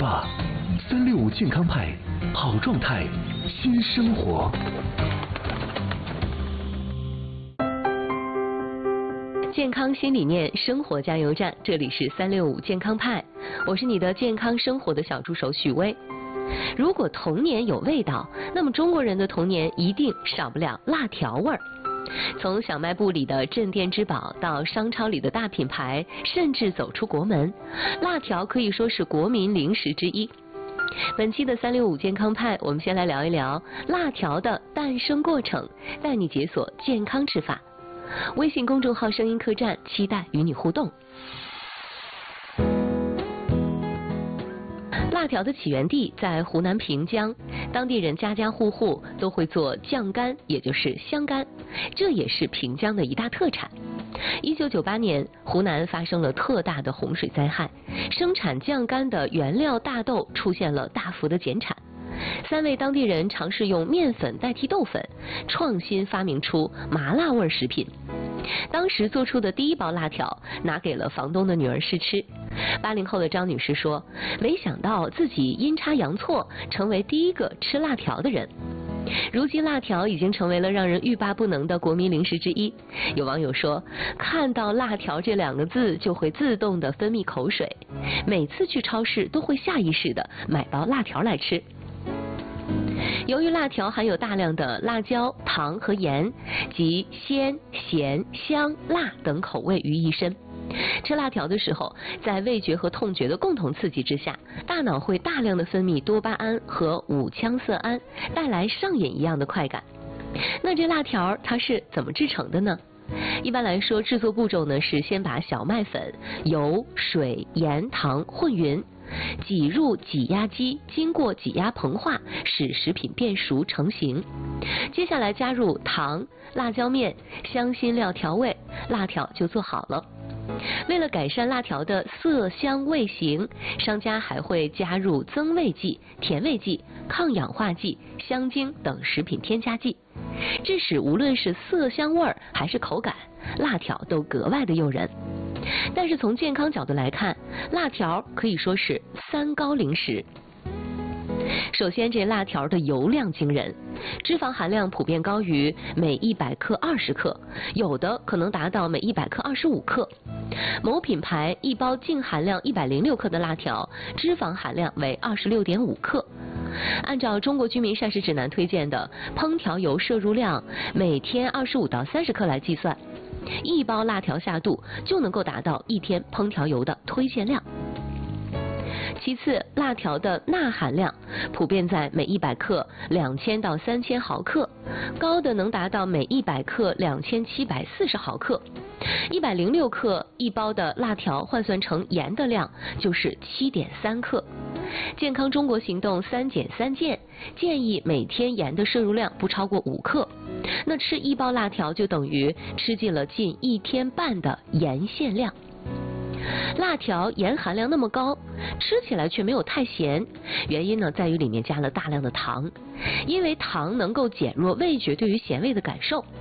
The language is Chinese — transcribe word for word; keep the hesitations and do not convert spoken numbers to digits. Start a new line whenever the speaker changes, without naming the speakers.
吧，三六五健康派，好状态，新生活。
健康新理念，生活加油站，这里是三六五健康派，我是你的健康生活的小助手许巍。如果童年有味道，那么中国人的童年一定少不了辣条味儿。从小卖部里的镇店之宝到商超里的大品牌，甚至走出国门，辣条可以说是国民零食之一。本期的三六五健康派，我们先来聊一聊辣条的诞生过程，带你解锁健康吃法。微信公众号声音客栈，期待与你互动。辣条的起源地在湖南平江，当地人家家户户都会做酱干，也就是香干，这也是平江的一大特产。一九九八年，湖南发生了特大的洪水灾害，生产酱干的原料大豆出现了大幅的减产。三位当地人尝试用面粉代替豆粉，创新发明出麻辣味食品。当时做出的第一包辣条拿给了房东的女儿试吃。八零后的张女士说，没想到自己阴差阳错成为第一个吃辣条的人。如今辣条已经成为了让人欲罢不能的国民零食之一。有网友说，看到辣条这两个字就会自动的分泌口水，每次去超市都会下意识的买包辣条来吃。由于辣条含有大量的辣椒、糖和盐，集鲜、咸、香、辣等口味于一身。吃辣条的时候，在味觉和痛觉的共同刺激之下，大脑会大量的分泌多巴胺和五羟色胺，带来上瘾一样的快感。那这辣条它是怎么制成的呢？一般来说，制作步骤呢是先把小麦粉、油、水、盐、糖混匀，挤入挤压机，经过挤压膨化，使食品变熟成型。接下来加入糖、辣椒面、香辛料调味，辣条就做好了。为了改善辣条的色香味形，商家还会加入增味剂、甜味剂、抗氧化剂、香精等食品添加剂，致使无论是色香味还是口感，辣条都格外的诱人。但是从健康角度来看，辣条可以说是三高零食。首先，这辣条的油量惊人，脂肪含量普遍高于每一百克二十克，有的可能达到每一百克二十五克。某品牌一包净含量一百零六克的辣条，脂肪含量为二十六点五克。按照中国居民膳食指南推荐的烹调油摄入量每天二十五到三十克来计算，一包辣条下肚就能够达到一天烹调油的推荐量。其次，辣条的钠含量普遍在每一百克两千到三千毫克，高的能达到每一百克两千七百四十毫克。一百零六克一包的辣条换算成盐的量就是七点三克。健康中国行动三减三健建议每天盐的摄入量不超过五克，那吃一包辣条就等于吃进了近一天半的盐限量。辣条盐含量那么高，吃起来却没有太咸，原因呢在于里面加了大量的糖，因为糖能够减弱味觉对于咸味的感受，